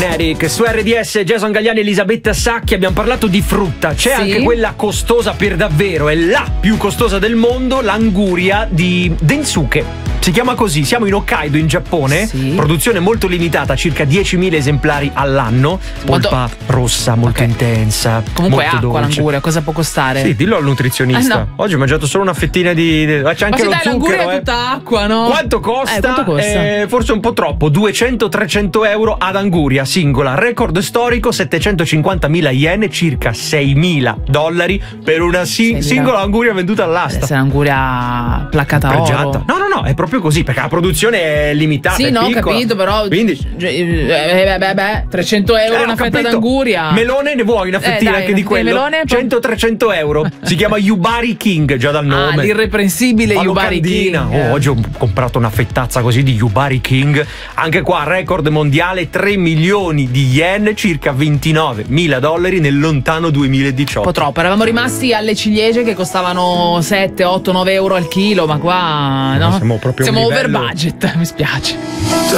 Magnetic su RDS. Jason Galliani e Elisabetta Sacchi. Abbiamo parlato di frutta. C'è anche quella costosa per davvero, è la più costosa del mondo, l'anguria di Densuke. Si chiama così, siamo in Hokkaido in Giappone, produzione molto limitata, circa 10.000 esemplari all'anno, polpa rossa, molto intensa. Comunque molto acqua dolce. l'anguria, cosa può costare? Sì, dillo al nutrizionista. No. Oggi ho mangiato solo una fettina di... C'è anche lo zucchero. L'anguria è tutta acqua, no? Quanto costa? Quanto costa? Forse un po' troppo, 200-300 euro ad anguria singola, record storico 750.000 yen, circa $6.000 per una singola anguria venduta all'asta. Deve essere un'anguria placcata pregiata. oro. No, è proprio così, perché la produzione è limitata. Sì, è no, ho piccola. capito, però. Quindi 300 euro una fetta d'anguria. Melone ne vuoi una fettina dai, anche di quello? melone, 100-300 euro. Si chiama Yubari King, già dal nome. L'irreprensibile Yubari King. Oggi ho comprato una fettazza così di Yubari King. Anche qua record mondiale, 3 milioni di yen, circa $29.000 nel lontano 2018. Un po' troppo, eravamo rimasti alle ciliegie che costavano 7, 8, 9 euro al chilo, ma qua no, Siamo proprio siamo a un livello... over budget, mi spiace.